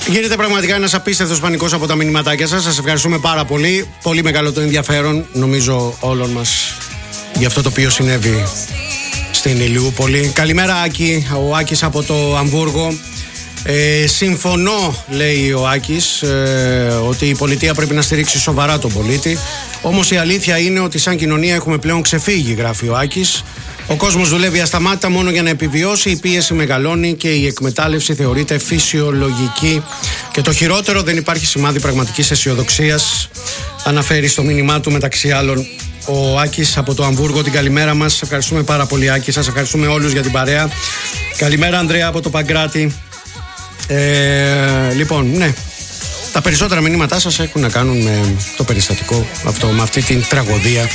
Γίνεται πραγματικά ένας απίστευτος πανικός από τα μηνυματάκια σας. Σας ευχαριστούμε πάρα πολύ. Πολύ μεγάλο το ενδιαφέρον, νομίζω, όλων μας για αυτό το οποίο συνέβη στην Ηλιούπολη. Καλημέρα, Άκη. Ο Άκης από το Αμβούργο. Συμφωνώ, λέει ο Άκης, ότι η πολιτεία πρέπει να στηρίξει σοβαρά τον πολίτη. Όμως η αλήθεια είναι ότι σαν κοινωνία έχουμε πλέον ξεφύγει, γράφει ο Άκης. Ο κόσμος δουλεύει ασταμάτητα μόνο για να επιβιώσει, η πίεση μεγαλώνει και η εκμετάλλευση θεωρείται φυσιολογική. Και το χειρότερο, δεν υπάρχει σημάδι πραγματικής αισιοδοξίας, αναφέρει στο μήνυμά του μεταξύ άλλων ο Άκης από το Αμβούργο. Την καλημέρα μας. Ευχαριστούμε πάρα πολύ, Άκη. Σας ευχαριστούμε όλους για την παρέα. Καλημέρα, Ανδρέα από το Παγκράτη. Λοιπόν, ναι. Τα περισσότερα μηνύματά σας έχουν να κάνουν με το περιστατικό αυτό, με αυτή την τραγωδία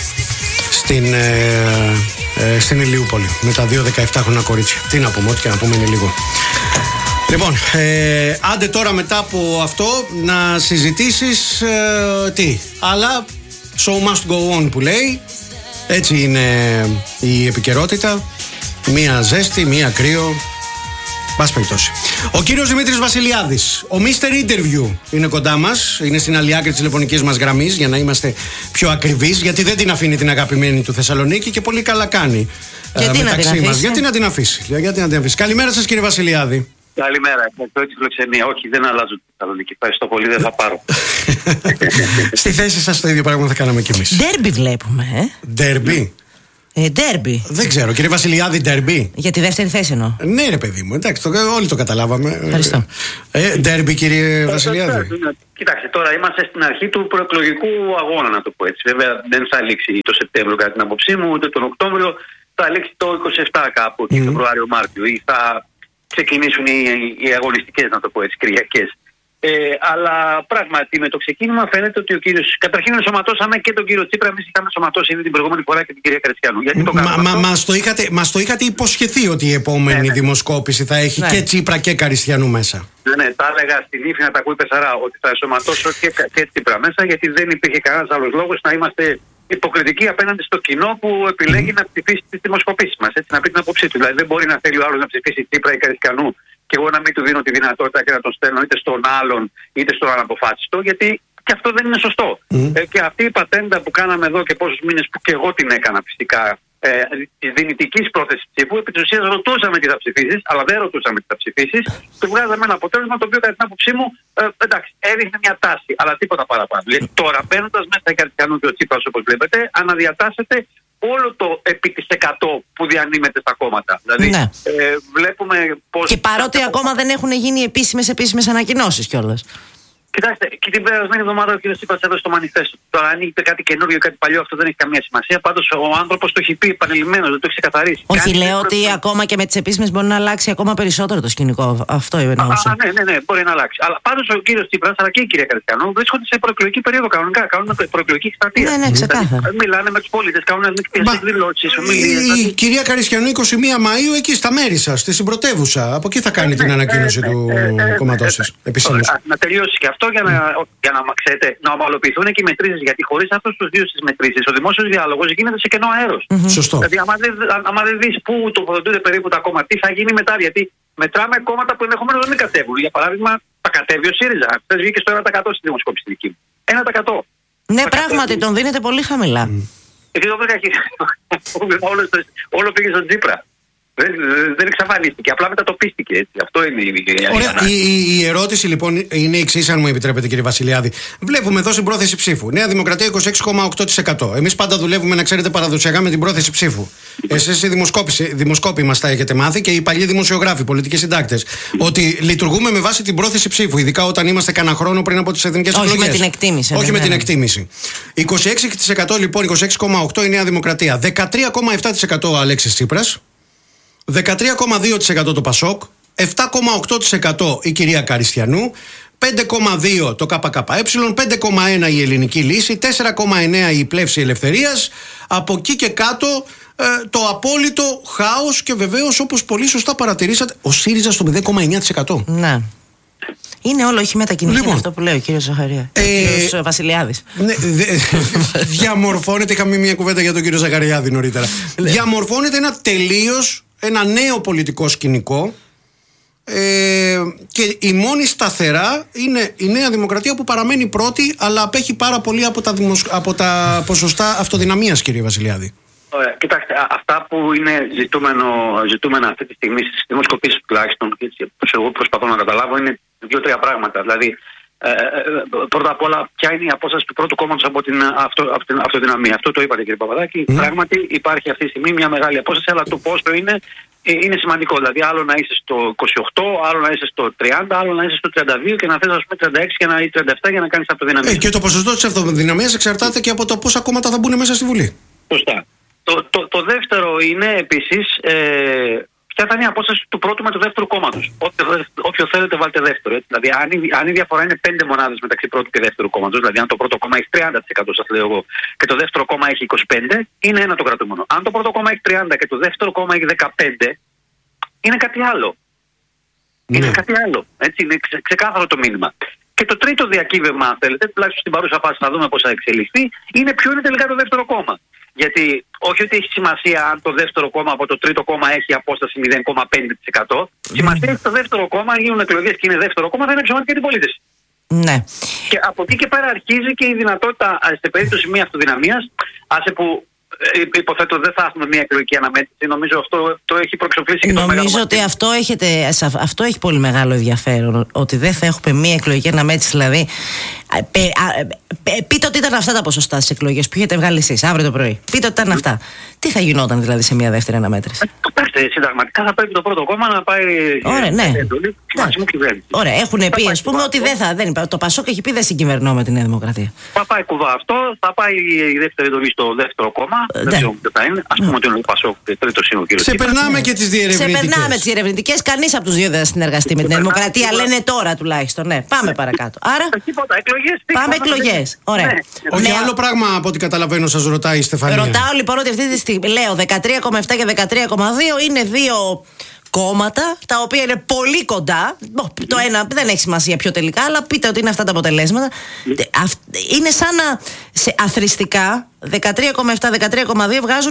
στην Ηλιούπολη, με τα 2 17χρονα κορίτσια. Τι να πούμε, ό,τι και να πούμε είναι λίγο. Λοιπόν, άντε τώρα μετά από αυτό να συζητήσεις τι, αλλά show must go on που λέει. Έτσι είναι η επικαιρότητα. Μία ζέστη, μία κρύο. Μπας περιπτώσει. Ο κύριος Δημήτρης Βασιλιάδης, ο Mr. Interview, είναι κοντά μας. Είναι στην άλλη άκρη της τηλεφωνικής μας γραμμής, για να είμαστε πιο ακριβείς, γιατί δεν την αφήνει την αγαπημένη του Θεσσαλονίκη και πολύ καλά κάνει. Γιατί μεταξύ μας. Γιατί να την αφήσει. Καλημέρα σας, κύριε Βασιλιάδη. Καλημέρα. Ευχαριστώ τη φιλοξενία. Όχι, δεν αλλάζω τη Θεσσαλονίκη. Ευχαριστώ πολύ, δεν θα πάρω. Στη θέση σας το ίδιο πράγμα θα κάναμε κι εμείς. Ντέρμπι βλέπουμε, Ντέρμπι. Ντέρμπι. Δεν ξέρω, κύριε Βασιλιάδη, ντέρμπι. Για τη δεύτερη θέση εννοώ. Ναι, ρε παιδί μου, εντάξει, όλοι το καταλάβαμε. Ευχαριστώ. Ντέρμπι, κύριε Βασιλιάδη. Κοιτάξτε, τώρα είμαστε στην αρχή του προεκλογικού αγώνα, να το πω έτσι. Βέβαια, δεν θα λήξει το Σεπτέμβριο, κατά την άποψή μου, ούτε τον Οκτώβριο. Θα λήξει το 27 κάπου, Φεβρουάριο-Μάρτιο, ή θα ξεκινήσουν οι αγωνιστικές, να το πω έτσι, Κυριακές. Αλλά πράγματι με το ξεκίνημα φαίνεται ότι ο κύριος. Καταρχήν ενσωματώσαμε και τον κύριο Τσίπρα. Εμείς είχαμε ενσωματώσει ήδη την προηγούμενη φορά και την κυρία Καριστιανού. Γιατί το μας το είχατε υποσχεθεί ότι η επόμενη δημοσκόπηση θα έχει και Τσίπρα και Καριστιανού μέσα. Ναι, τα έλεγα στην ύφη να τα ακούει Πεσαρά ότι θα ενσωματώσω και Τσίπρα μέσα, γιατί δεν υπήρχε κανένας άλλος λόγος να είμαστε υποκριτικοί απέναντι στο κοινό που επιλέγει να ψηφίσει τις δημοσκοπήσεις μας. Έτσι, να πει την άποψή του. Δηλαδή, δεν μπορεί να θέλει ο άλλος να ψηφίσει Τσίπρα ή Καριστιανού και εγώ να μην του δίνω τη δυνατότητα και να τον στέλνω είτε στον άλλον είτε στον αναποφάσιστο, γιατί και αυτό δεν είναι σωστό. Και αυτή η πατέντα που κάναμε εδώ και πόσους μήνες, που και εγώ την έκανα φυσικά, τη δυνητική πρόθεση ψήφου, επί της ουσίας ρωτούσαμε τι θα ψηφίσεις, αλλά δεν ρωτούσαμε τι θα ψηφίσεις, και βγάζαμε ένα αποτέλεσμα το οποίο κατά την άποψή μου εντάξει, έδειχνε μια τάση, αλλά τίποτα παραπάνω. Τώρα, μπαίνοντας μέσα στα Καριστιανού και ο Τσίπρας, όπως βλέπετε, αναδιατάσσεται όλο το επί της 100 που διανύμεται στα κόμματα. Δηλαδή, βλέπουμε πώς. Και παρότι ακόμα δεν έχουν γίνει επίσημες ανακοινώσεις κιόλας. Κοιτάξτε, και την περασμένη εβδομάδα ο κ. Τσίπρας έδωσε το μανιφέστο. Τώρα, αν είπε κάτι καινούργιο ή κάτι παλιό, αυτό δεν έχει καμία σημασία. Πάντως, ο άνθρωπος το έχει πει επανειλημμένος, δεν το έχει ξεκαθαρίσει. Όχι, λέω ότι ακόμα και με τις επίσημες μπορεί να αλλάξει ακόμα περισσότερο το σκηνικό. Αυτό εννοούσα. Ναι, μπορεί να αλλάξει. Αλλά πάντως ο κ. Τσίπρας, αλλά και η κυρία Καριστιανού, βρίσκονται σε προεκλογική περίοδο κανονικά. Κάνουν προεκλογική εκστρατεία. Ναι, ξεκάθαρα. Μιλάνε με τους πολίτες, κάνουν εκδηλώσεις, ομιλίες. Η κυρία Καριστιανού 21 Μαΐου εκεί στα μέρη σας, στη συμπρωτεύουσα. Από εκεί θα κάνει την ανακοίνωση του κόμματός σας. Να τελειώσει και αυτό για να ξέρετε, να ομαλοποιηθούν και οι μετρήσεις. Γιατί χωρίς αυτούς τους δύο στις μετρήσεις, ο δημόσιος διάλογος γίνεται σε κενό αέρος. Σωστό. Δηλαδή, άμα δεν δεις πού τοποθετούνται περίπου τα κόμματα, τι θα γίνει μετά. Γιατί μετράμε κόμματα που ενδεχομένως δεν κατέβουν. Για παράδειγμα, τα κατέβει ο ΣΥΡΙΖΑ. Χθες βγήκε στο 1% στη δημοσκόπηση δική μου. 1%. Ναι, πράγματι τον δίνεται πολύ χαμηλά. Όλο πήγε στον Τσίπρα. Δεν εξαφανίστηκε, απλά μετατοπίστηκε. Έτσι. Αυτό είναι η Ωραία. Η ερώτηση λοιπόν είναι η εξής, αν μου επιτρέπετε, κύριε Βασιλιάδη. Βλέπουμε εδώ στην πρόθεση ψήφου. Νέα Δημοκρατία 26,8%. Εμείς πάντα δουλεύουμε, να ξέρετε, παραδοσιακά με την πρόθεση ψήφου. Εσείς οι δημοσκόποι μας τα έχετε μάθει και οι παλιοί δημοσιογράφοι, πολιτικοί συντάκτες. Ότι λειτουργούμε με βάση την πρόθεση ψήφου, ειδικά όταν είμαστε κανένα χρόνο πριν από τις εθνικές εκλογές. Όχι με την εκτίμηση. Όχι με την εκτίμηση. 26% λοιπόν, 26,8% η Νέα Δημοκρατία. 13,7% ο Αλέξης Τσίπρας. 13,2% το Πασόκ, 7,8% η κυρία Καριστιανού, 5,2% το ΚΚΕ, 5,1% η Ελληνική Λύση, 4,9% η Πλεύση Ελευθερίας. Από εκεί και κάτω το απόλυτο χάος και βεβαίως, όπως πολύ σωστά παρατηρήσατε, ο ΣΥΡΙΖΑ στο 0,9%. Ναι. Είναι όλο όχι μετακινημένο, αυτό που λέει ο κύριος Ζαχαρία. Ο κύριος Βασιλιάδης. Ναι, διαμορφώνεται, είχαμε μια κουβέντα για τον κύριο Ζαχαριάδη νωρίτερα. Διαμορφώνεται ένα νέο πολιτικό σκηνικό, και η μόνη σταθερά είναι η Νέα Δημοκρατία που παραμένει πρώτη, αλλά απέχει πάρα πολύ από τα ποσοστά αυτοδυναμίας, κύριε Βασιλιάδη. Ωραία. Κοιτάξτε, αυτά που είναι ζητούμενα αυτή τη στιγμή στις δημοσκοπήσεις τουλάχιστον, και εγώ προσπαθώ να καταλάβω, είναι 2-3 πράγματα. Δηλαδή, πρώτα απ' όλα, ποια είναι η απόσταση του πρώτου κόμματος από την αυτοδυναμία. Αυτό το είπατε, κύριε Παπαδάκη. Πράγματι, υπάρχει αυτή τη στιγμή μια μεγάλη απόσταση, αλλά το πόσο είναι σημαντικό. Δηλαδή, άλλο να είσαι στο 28, άλλο να είσαι στο 30, άλλο να είσαι στο 32 και να θες, ας πούμε, 36 ή 37 για να κάνεις αυτοδυναμία. Και το ποσοστό της αυτοδυναμίας εξαρτάται και από το πόσα κόμματα θα μπουν μέσα στη Βουλή. Σωστά. Το δεύτερο είναι επίσης ποια θα είναι η απόσταση του πρώτου με του δεύτερου κόμματος. Όποιο θέλετε, βάλτε δεύτερο. Έτσι. Δηλαδή, αν η διαφορά είναι 5 μονάδες μεταξύ πρώτου και δεύτερου κόμματος, δηλαδή αν το πρώτο κόμμα έχει 30%, σας λέω εγώ, και το δεύτερο κόμμα έχει 25%, είναι ένα το κρατούμενο. Αν το πρώτο κόμμα έχει 30% και το δεύτερο κόμμα έχει 15%, είναι κάτι άλλο. Είναι κάτι άλλο. Έτσι, είναι ξεκάθαρο το μήνυμα. Και το τρίτο διακύβευμα, αν θέλετε, τουλάχιστον στην παρούσα φάση θα δούμε πώς θα εξελιχθεί, είναι ποιο είναι τελικά το δεύτερο κόμμα. Γιατί όχι ότι έχει σημασία αν το δεύτερο κόμμα από το τρίτο κόμμα έχει απόσταση 0,5%. Σημασία έχει το δεύτερο κόμμα, αν γίνουν εκλογές και είναι δεύτερο κόμμα, θα είναι ψωματική αντιπολίτευση. Ναι. Και από εκεί και πέρα αρχίζει και η δυνατότητα, σε περίπτωση μια αυτοδυναμίας, άσε που υποθέτω δεν θα έχουμε μια εκλογική αναμέτρηση. Νομίζω αυτό το έχει προεξοφλήσει και το μεγάλο. Νομίζω ότι αυτό έχει πολύ μεγάλο ενδιαφέρον. Ότι δεν θα έχουμε μια εκλογική αναμέτρηση. Δηλαδή, πείτε ότι ήταν αυτά τα ποσοστά στις εκλογές που έχετε βγάλει εσείς αύριο το πρωί. Πείτε ότι ήταν αυτά. Τι θα γινόταν δηλαδή σε μια δεύτερη αναμέτρηση? Κοιτάξτε, συνταγματικά θα πρέπει το πρώτο κόμμα να πάει. Ωραία, ναι. Κυβέρνηση. Ωραία, έχουν πει, ας πούμε, ότι δεν υπάρχει. Το Πασόκ έχει πει δεν συγκυβερνώ με τη Νέα Δημοκρατία. Θα πάει κουβά αυτό, θα πάει η δεύτερη εντολή στο δεύτερο κόμμα. Δεν ξέρω ποιο θα είναι. Ας πούμε ότι είναι ο Πασόκ, τρίτο είναι ο κύριος. Ξεπερνάμε και τις διερευνητικές. Ξεπερνάμε τις διερευνητικές. Κανείς από τους δύο δεν θα συνεργαστεί με την Νέα Δημοκρατία. Λένε τώρα τουλάχιστον. Ναι, πάμε παρακάτω. Άρα. Πάμε εκλογές. Ωραία. Όχι άλλο πράγμα από ό,τι καταλαβαίνω, σας ρωτάει η Στεφανία. Ρωτάω λοιπόν ότι αυτή τη στιγμή λέω 13,7 και 13,2 είναι δύο κόμματα τα οποία είναι πολύ κοντά. Το ένα δεν έχει σημασία πιο τελικά, αλλά πείτε ότι είναι αυτά τα αποτελέσματα. Είναι σαν να αθροιστικά 13,7-13,2 βγάζουν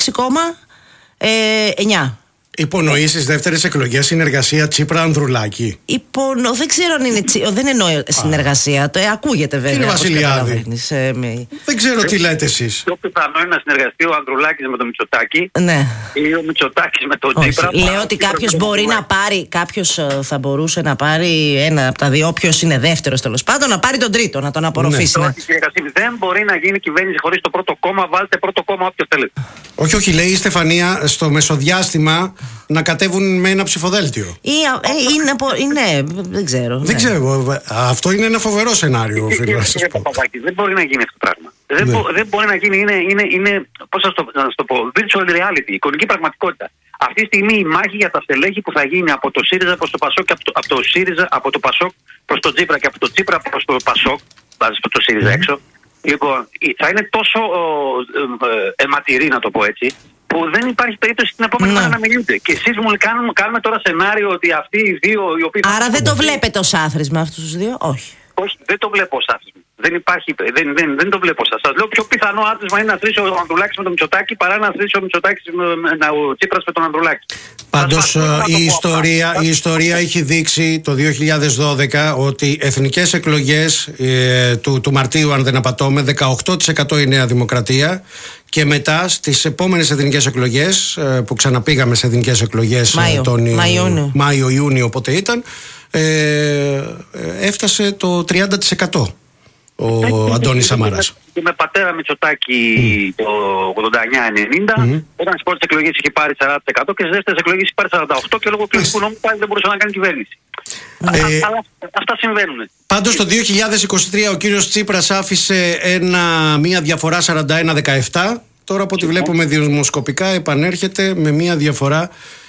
26,9. Υπονοεί στις δεύτερες εκλογές συνεργασία Τσίπρα-Ανδρουλάκη. Δεν ξέρω αν είναι δεν εννοώ συνεργασία. Ακούγεται βέβαια. Κύριε Βασιλιάδη, δεν ξέρω τι λέτε εσείς. Πιο πιθανό είναι να συνεργαστεί ο Ανδρουλάκης με τον Μητσοτάκη. Ναι. Ή ο Μητσοτάκης με τον Τσίπρα. Λέω ότι κάποιος μπορεί να πάρει, κάποιος θα μπορούσε να πάρει ένα από τα δύο, όποιος είναι δεύτερος τέλος πάντων, να πάρει τον τρίτο, να τον απορροφήσει. Ναι. Δεν μπορεί να γίνει κυβέρνηση χωρίς το πρώτο κόμμα. Βάλτε πρώτο κόμμα όποιο θέλετε. Όχι, λέει η Στεφανία, στο μεσοδιάστημα να κατέβουν με ένα ψηφοδέλτιο. Ναι, δεν ξέρω. Δεν ξέρω. Αυτό είναι ένα φοβερό σενάριο, οφείλω να σας πω. Δεν μπορεί να γίνει αυτό το πράγμα. Δεν μπορεί να γίνει. Είναι πώς να το πω, virtual reality, εικονική πραγματικότητα. Αυτή τη στιγμή η μάχη για τα στελέχη που θα γίνει από το ΣΥΡΙΖΑ προς το ΠΑΣΟΚ και από το ΠΑΣΟΚ προς το Τσίπρα και από το Τσίπρα προς το ΠΑΣΟΚ, βάζεις το ΣΥΡΙΖΑ έξω, λοιπόν, θα είναι τόσο αιματηρή, να το πω έτσι, που δεν υπάρχει περίπτωση την επόμενη μέρα να μιλούνται. Και εσείς μου κάνουμε τώρα σενάριο ότι αυτοί οι δύο οι οποίοι. Άρα δεν το βλέπετε ως άθροισμα αυτούς τους δύο? Όχι. Όχι, δεν το βλέπω ως άθροισμα. Δεν το βλέπω σας. Σας λέω πιο πιθανό άθροισμα είναι να θρήσει ο Ανδρουλάκης με τον Μητσοτάκη παρά να θρήσει ο Μητσοτάκης ο Τσίπρας με τον Ανδρουλάκη. Πάντως η ιστορία έχει δείξει το 2012 ότι εθνικές εκλογές του Μαρτίου, αν δεν απατώμε, 18% η Νέα Δημοκρατία, και μετά στις επόμενες εθνικές εκλογές που ξαναπήγαμε σε εθνικές εκλογές τον Μάιο-Ιούνιο όποτε ήταν, έφτασε το 30% ο Αντώνης Σαμάρας. Και με πατέρα Μητσοτάκη το 89-90, όταν στις πρώτες εκλογές είχε πάρει 40% και στις δεύτερες εκλογές είχε πάρει 48% και λόγω εκλογικού νόμου πάλι δεν μπορούσε να κάνει κυβέρνηση. Αλλά αυτά συμβαίνουν. Πάντως το 2023 ο κύριος Τσίπρας άφησε μία διαφορά 41-17. Τώρα από ό,τι βλέπουμε δημοσκοπικά επανέρχεται με μία διαφορά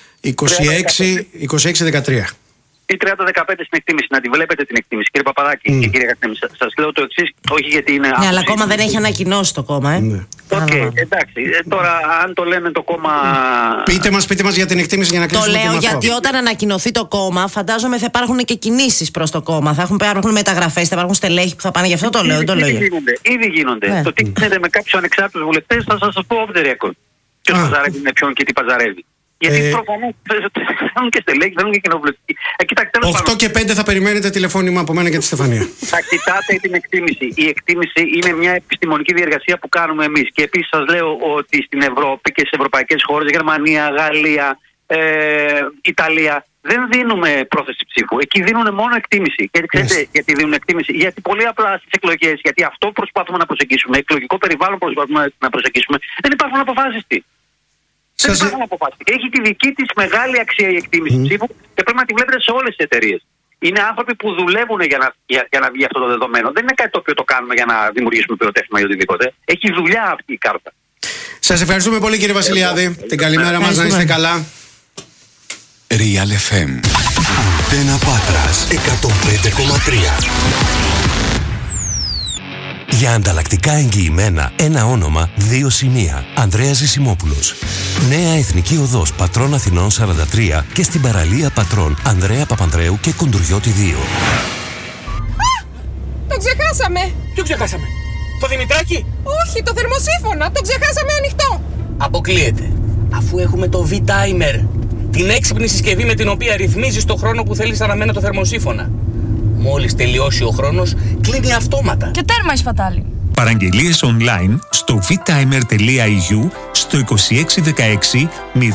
26-13. Ή 30-15 στην εκτίμηση, να τη βλέπετε την εκτίμηση. Κύριε Παπαδάκη και κύριε Καστέμι, σας λέω το εξής, όχι γιατί είναι. Ναι, αλλά ακόμα δεν έχει ανακοινώσει το κόμμα, εντάξει. Τώρα, αν το λένε το κόμμα. Πείτε μας για την εκτίμηση για να κλείσουμε. Το λέω γιατί όταν ανακοινωθεί το κόμμα, φαντάζομαι θα υπάρχουν και κινήσεις προς το κόμμα. Θα υπάρχουν μεταγραφές, θα υπάρχουν στελέχη που θα πάνε. Γι' αυτό το λέω. Ήδη γίνονται. Το τι γίνεται με κάποιους ανεξάρτητους βουλευτές θα σας πω off the record. Ποιος παζαρεύει με ποιον και τι παζαρεύει. Γιατί προφανώς θέλουν και στελέχη, θέλουν και κοινοβουλευτικοί. 8 και 5 θα περιμένετε τηλεφώνημα από μένα και τη Στεφανία. Θα κοιτάτε την εκτίμηση. Η εκτίμηση είναι μια επιστημονική διεργασία που κάνουμε εμείς. Και επίσης σας λέω ότι στην Ευρώπη και στις ευρωπαϊκές χώρες, Γερμανία, Γαλλία, Ιταλία, δεν δίνουμε πρόθεση ψήφου. Εκεί δίνουν μόνο εκτίμηση. Και ξέρετε γιατί δίνουν εκτίμηση? Γιατί πολύ απλά στις εκλογές, γιατί αυτό προσπαθούμε να προσεγγίσουμε, εκλογικό περιβάλλον προσπαθούμε να προσεγγίσουμε, δεν υπάρχουν αποφάσεις. Δεν υπάρχουν αποφάσεις. Έχει τη δική της μεγάλη αξία η εκτίμηση ψήφου και πρέπει να τη βλέπετε σε όλες τις εταιρείες. Είναι άνθρωποι που δουλεύουν για να βγει αυτό το δεδομένο. Δεν είναι κάτι το οποίο το κάνουμε για να δημιουργήσουμε πυροτέχνημα ή οτιδήποτε. Έχει δουλειά αυτή η κάρτα. Σας ευχαριστούμε πολύ, κύριε Βασιλιάδη. Την καλημέρα μας, να είστε καλά. Real FM. Αντένα Πάτρας 105,3. Για ανταλλακτικά εγγυημένα, ένα όνομα, 2 σημεία. Ανδρέας Ζησιμόπουλος. Νέα Εθνική Οδός Πατρών Αθηνών 43 και στην παραλία Πατρών Ανδρέα Παπανδρέου και Κουντουριώτη 2. Το ξεχάσαμε! Ποιο ξεχάσαμε? Το Δημητράκι? Όχι, το θερμοσύφωνα! Το ξεχάσαμε ανοιχτό! Αποκλείεται. Αφού έχουμε το V-Timer, την έξυπνη συσκευή με την οποία ρυθμίζεις το χρόνο που θέλεις αναμένα το θερμοσύφωνα. Μόλις τελειώσει ο χρόνος, κλείνει αυτόματα. Και τέρμα η σπατάλη. Παραγγελίες online στο vtimer.eu, στο 2616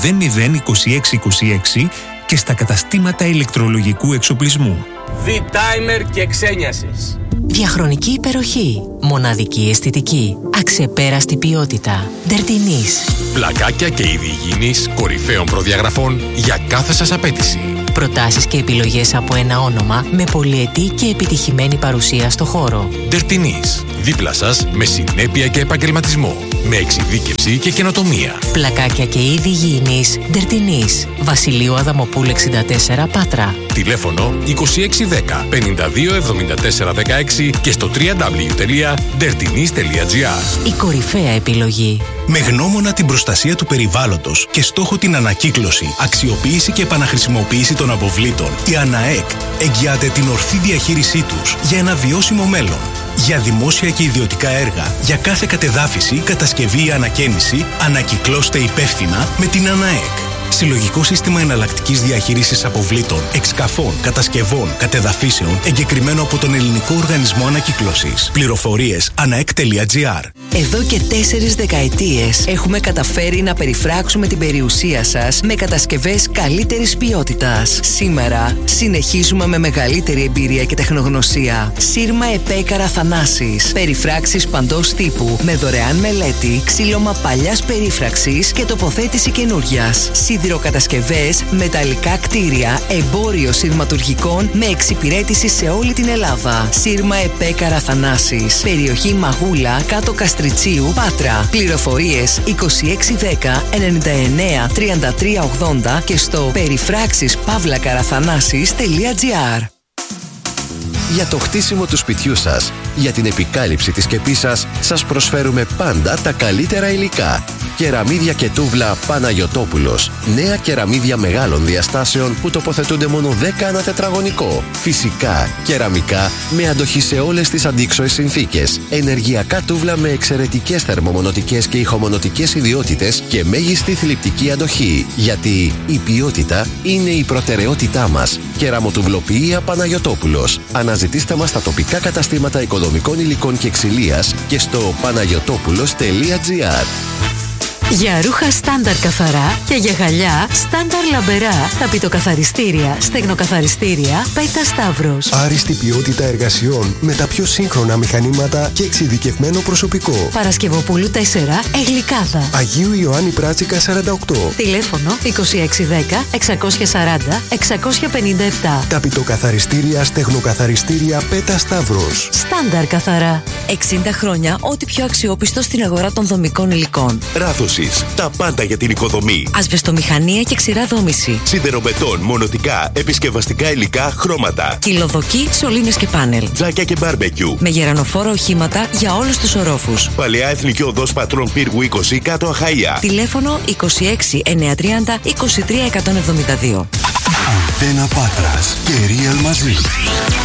002626 και στα καταστήματα ηλεκτρολογικού εξοπλισμού. V-Timer και ξένιασες. Διαχρονική υπεροχή. Μοναδική αισθητική. Αξεπέραστη ποιότητα. Ντερτινής. Πλακάκια και είδη υγιεινής κορυφαίων προδιαγραφών για κάθε σας απέτηση. Προτάσεις και επιλογές από ένα όνομα με πολυετή και επιτυχημένη παρουσία στο χώρο. Ντερτινής. Δίπλα σας με συνέπεια και επαγγελματισμό. Με εξειδίκευση και καινοτομία. Πλακάκια και είδη υγιεινής. Ντερτινής. Βασιλείου Αδαμοπούλου 64 Πάτρα. Τηλέφωνο 2610 52 74 16 και στο www.dertinis.gr. Η κορυφαία επιλογή. Με γνώμονα την προστασία του περιβάλλοντος και στόχο την ανακύκλωση, αξιοποίηση και επαναχρησιμοποίηση των αποβλήτων, η ΑΝΑΕΚ εγγυάται την ορθή διαχείρισή τους για ένα βιώσιμο μέλλον. Για δημόσια και ιδιωτικά έργα, για κάθε κατεδάφιση, κατασκευή ή ανακαίνιση, ανακυκλώστε υπεύθυνα με την ΑΝΑΕΚ. Συλλογικό σύστημα εναλλακτικής διαχείρισης αποβλήτων, εξκαφών, κατασκευών, κατεδαφίσεων, εγκεκριμένο από τον Ελληνικό Οργανισμό Ανακύκλωσης. Πληροφορίες anaek.gr. Εδώ και 4 δεκαετίες έχουμε καταφέρει να περιφράξουμε την περιουσία σας με κατασκευές καλύτερης ποιότητας. Σήμερα συνεχίζουμε με μεγαλύτερη εμπειρία και τεχνογνωσία. Σύρμα Επέκαρα Θανάσης. Περιφράξεις παντός τύπου με δωρεάν μελέτη, ξύλωμα παλιάς περίφραξης και τοποθέτηση καινούριας. Σιδηροκατασκευές, μεταλλικά κτίρια, εμπόριο σειρματουργικών με εξυπηρέτηση σε όλη την Ελλάδα. Σύρμα Επέκαρα Θανάσης. Περιοχή Μαγούλα, κάτω Καστριτσίου, Πάτρα. Πληροφορίες 2610 99 33 80 και στο περιφράξεις-παύλακαραθανάσης.gr. Για το χτίσιμο του σπιτιού σας, για την επικάλυψη της σκεπής σας προσφέρουμε πάντα τα καλύτερα υλικά. Κεραμίδια και τούβλα Παναγιωτόπουλος. Νέα κεραμίδια μεγάλων διαστάσεων που τοποθετούνται μόνο 10 ανά τετραγωνικό. Φυσικά, κεραμικά με αντοχή σε όλες τις αντίξωες συνθήκες. Ενεργειακά τούβλα με εξαιρετικές θερμομονωτικές και ηχομονωτικές ιδιότητες και μέγιστη θλιπτική αντοχή. Γιατί η ποιότητα είναι η προτεραιότητά μας. Κεραμοτουβλοποιία Παναγιωτόπουλος. Αναζητήστε μας στα τοπικά καταστήματα οικοδομικών υλικών και ξυλίας και στο panagiotopulos.gr. Για ρούχα στάνταρ καθαρά και για γυαλιά στάνταρ λαμπερά, ταπητοκαθαριστήρια, στεγνοκαθαριστήρια, Πέτα Σταύρος. Άριστη ποιότητα εργασιών με τα πιο σύγχρονα μηχανήματα και εξειδικευμένο προσωπικό. Παρασκευοπούλου 4, Εγλικάδα. Αγίου Ιωάννη Πράτσικα 48. Τηλέφωνο 2610 640 657. Ταπητοκαθαριστήρια, στεγνοκαθαριστήρια, Πέτα Σταύρος. Στάνταρ καθαρά. 60 χρόνια ό,τι πιο αξιόπιστο στην αγορά των δομικών υλικών. Ράθος. Τα πάντα για την οικοδομή. Ασβεστομηχανία και ξηρά δόμηση. Σιδεροβετόν, μονοτικά, επισκευαστικά υλικά, χρώματα. Κυλοδοκή, σωλήνες και πάνελ. Τζάκια και μπάρμπεκιου. Με γερανοφόρα οχήματα για όλους τους ορόφους. Παλαιά Εθνική Οδός Πατρών Πύργου 20, κάτω Αχαΐα. Τηλέφωνο 26 930 23 172. Αντένα Πάτρας και Real μαζί.